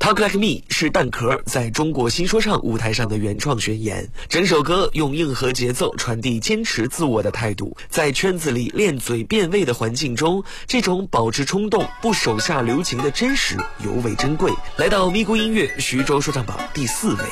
Talk Like Me 是蛋壳在中国新说唱舞台上的原创宣言，整首歌用硬核节奏传递坚持自我的态度，在圈子里练嘴变味的环境中，这种保持冲动不手下留情的真实尤为珍贵。来到咪咕音乐徐州说唱榜第4位。